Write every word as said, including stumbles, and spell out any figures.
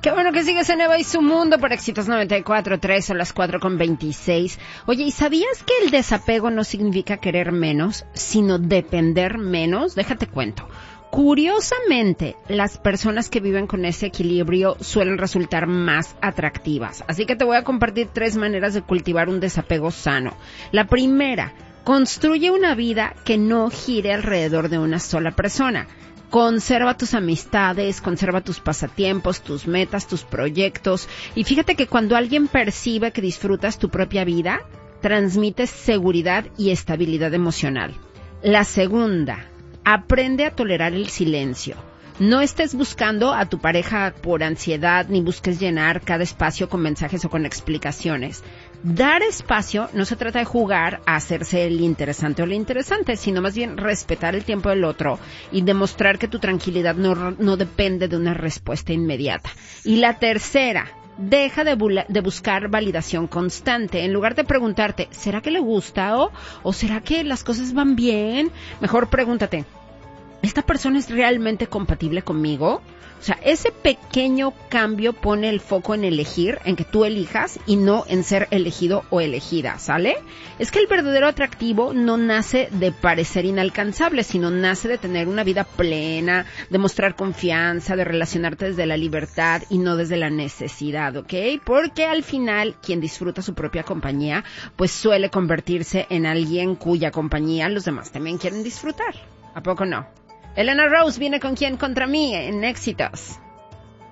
Qué bueno que sigues en Eva y su Mundo por Éxitos noventa y cuatro punto tres, son las cuatro con veintiséis. Oye, ¿y sabías que el desapego no significa querer menos, sino depender menos? Déjate cuento. Curiosamente, las personas que viven con ese equilibrio suelen resultar más atractivas. Así que te voy a compartir tres maneras de cultivar un desapego sano. La primera, construye una vida que no gire alrededor de una sola persona. Conserva tus amistades, conserva tus pasatiempos, tus metas, tus proyectos. Y fíjate que cuando alguien percibe que disfrutas tu propia vida, transmites seguridad y estabilidad emocional. La segunda, aprende a tolerar el silencio. No estés buscando a tu pareja por ansiedad, ni busques llenar cada espacio con mensajes o con explicaciones. Dar espacio no se trata de jugar a hacerse el interesante o la interesante, sino más bien respetar el tiempo del otro y demostrar que tu tranquilidad no, no depende de una respuesta inmediata. Y la tercera, deja de, bula, de buscar validación constante. En lugar de preguntarte, ¿será que le gusta o, o será que las cosas van bien? Mejor pregúntate, ¿esta persona es realmente compatible conmigo? O sea, ese pequeño cambio pone el foco en elegir, en que tú elijas y no en ser elegido o elegida, ¿sale? Es que el verdadero atractivo no nace de parecer inalcanzable, sino nace de tener una vida plena, de mostrar confianza, de relacionarte desde la libertad y no desde la necesidad, ¿ok? Porque al final, quien disfruta su propia compañía, pues suele convertirse en alguien cuya compañía los demás también quieren disfrutar. ¿A poco no? Elena Rose viene con quién contra mí en Éxitos.